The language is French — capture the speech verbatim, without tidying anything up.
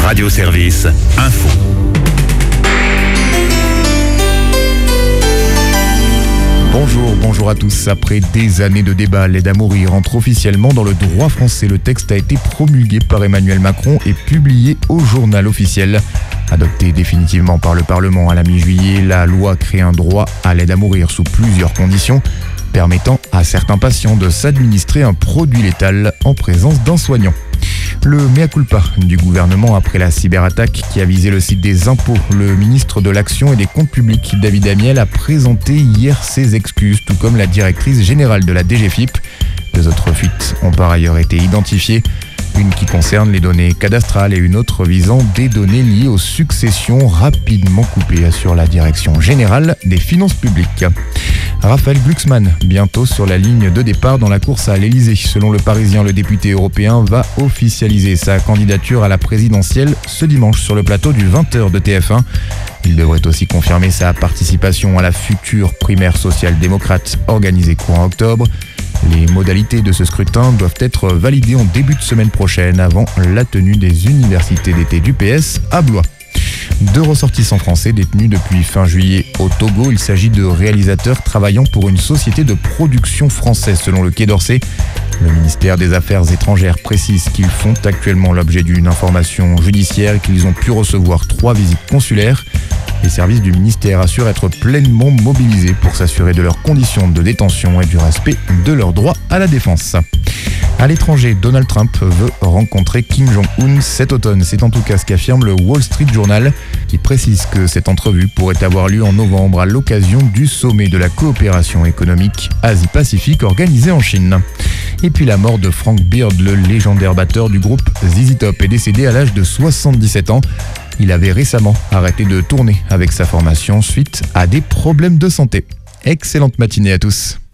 Radio Service Info. Bonjour, bonjour à tous. Après des années de débat, l'aide à mourir entre officiellement dans le droit français. Le texte a été promulgué par Emmanuel Macron et publié au journal officiel. Adopté définitivement par le Parlement à la mi-juillet, la loi crée un droit à l'aide à mourir sous plusieurs conditions, permettant à certains patients de s'administrer un produit létal en présence d'un soignant. Le mea culpa du gouvernement après la cyberattaque qui a visé le site des impôts. Le ministre de l'Action et des Comptes publics, David Amiel, a présenté hier ses excuses, tout comme la directrice générale de la D G F I P. Deux autres fuites ont par ailleurs été identifiées. Une qui concerne les données cadastrales et une autre visant des données liées aux successions rapidement coupées, assure la Direction générale des finances publiques. Raphaël Glucksmann, bientôt sur la ligne de départ dans la course à l'Elysée. Selon le Parisien, le député européen va officialiser sa candidature à la présidentielle ce dimanche sur le plateau du vingt heures de T F un. Il devrait aussi confirmer sa participation à la future primaire social-démocrate organisée courant octobre. Les modalités de ce scrutin doivent être validées en début de semaine prochaine avant la tenue des universités d'été du P S à Blois. Deux ressortissants français détenus depuis fin juillet au Togo. Il s'agit de réalisateurs travaillant pour une société de production française selon le Quai d'Orsay. Le ministère des Affaires étrangères précise qu'ils font actuellement l'objet d'une information judiciaire et qu'ils ont pu recevoir trois visites consulaires. Les services du ministère assurent être pleinement mobilisés pour s'assurer de leurs conditions de détention et du respect de leurs droits à la défense. À l'étranger, Donald Trump veut rencontrer Kim Jong-un cet automne. C'est en tout cas ce qu'affirme le Wall Street Journal, qui précise que cette entrevue pourrait avoir lieu en novembre à l'occasion du sommet de la coopération économique Asie-Pacifique organisé en Chine. Et puis la mort de Frank Beard, le légendaire batteur du groupe Z Z Top, est décédé à l'âge de soixante-dix-sept ans. Il avait récemment arrêté de tourner avec sa formation suite à des problèmes de santé. Excellente matinée à tous.